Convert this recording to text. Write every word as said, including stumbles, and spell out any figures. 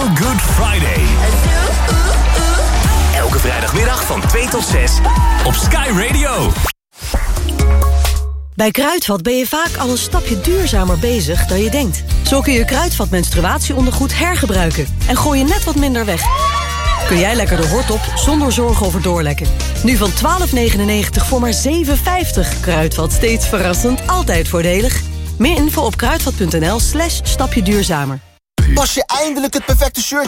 Feel Good Friday. Elke vrijdagmiddag van twee tot zes op Sky Radio. Bij Kruidvat ben je vaak al een stapje duurzamer bezig dan je denkt. Zo kun je Kruidvat menstruatieondergoed hergebruiken en gooi je net wat minder weg. Kun jij lekker de hort op zonder zorgen over doorlekken. Nu van twaalf negenennegentig voor maar zeven vijftig. Kruidvat, steeds verrassend, altijd voordelig. Meer info op kruidvat punt n l slash stapje duurzamer. Pas je eindelijk het perfecte shirt